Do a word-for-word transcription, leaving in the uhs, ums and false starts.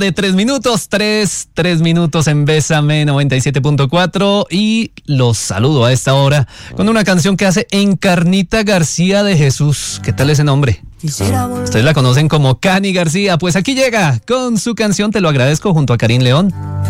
de tres minutos, tres, tres minutos en Bésame noventa y siete punto cuatro y los saludo a esta hora con una canción que hace Encarnita García de Jesús. ¿Qué tal ese nombre? Ustedes la conocen como Cani García. Pues aquí llega con su canción Te lo agradezco junto a Karim León.